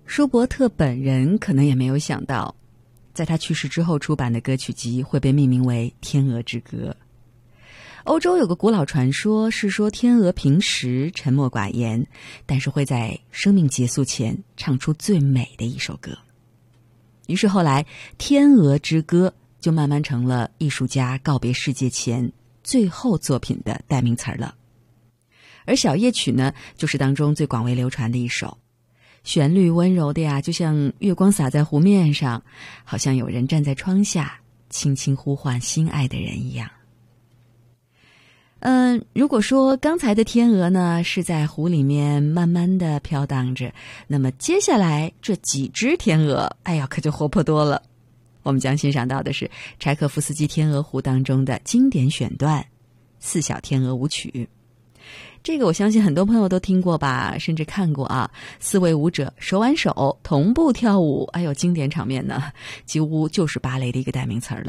舒伯特本人可能也没有想到，在他去世之后出版的歌曲集会被命名为《天鹅之歌》。欧洲有个古老传说，是说天鹅平时沉默寡言，但是会在生命结束前唱出最美的一首歌。于是后来《天鹅之歌》就慢慢成了艺术家告别世界前最后作品的代名词了。而小夜曲呢，就是当中最广为流传的一首，旋律温柔的呀，就像月光洒在湖面上，好像有人站在窗下轻轻呼唤心爱的人一样。如果说刚才的天鹅呢是在湖里面慢慢的飘荡着，那么接下来这几只天鹅，哎呀，可就活泼多了。我们将欣赏到的是柴可夫斯基《天鹅湖》当中的经典选段《四小天鹅舞曲》。这个我相信很多朋友都听过吧，甚至看过啊。4位舞者手挽手同步跳舞，哎呦，经典场面呢，几乎就是芭蕾的一个代名词了。